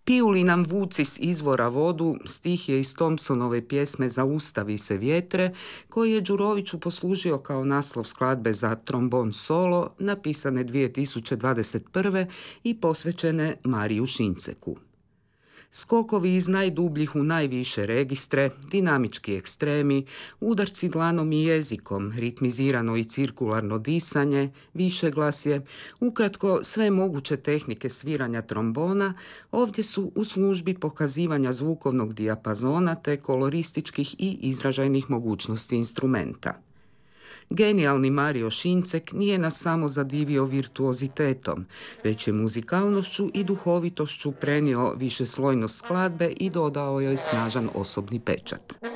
Piju li nam vuci s izvora vodu, stih je iz Thompsonove pjesme Zaustavi se vjetre, koji je Đuroviću poslužio kao naslov skladbe za trombon solo, napisane 2021. i posvećene Mariju Šinceku. Skokovi iz najdubljih u najviše registre, dinamički ekstremi, udarci dlanom i jezikom, ritmizirano i cirkularno disanje, višeglasje, ukratko sve moguće tehnike sviranja trombona ovdje su u službi pokazivanja zvukovnog dijapazona te kolorističkih i izražajnih mogućnosti instrumenta. Genijalni Mario Šincek nije nas samo zadivio virtuozitetom, već je muzikalnošću i duhovitošću prenio višeslojnost skladbe i dodao joj snažan osobni pečat.